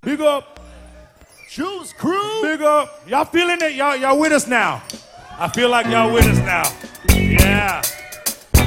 Big up. Juice Crew. Big up. Y'all feeling it? Y'all with us now. I feel like y'all with us now. Yeah.